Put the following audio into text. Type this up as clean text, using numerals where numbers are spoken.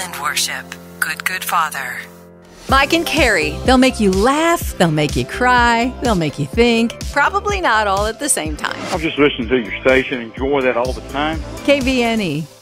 and worship. Good Father. Mike and Carrie, they'll make you laugh, they'll make you cry, they'll make you think. Probably not all at the same time. I'm just listening to your station. Enjoy that all the time. KVNE.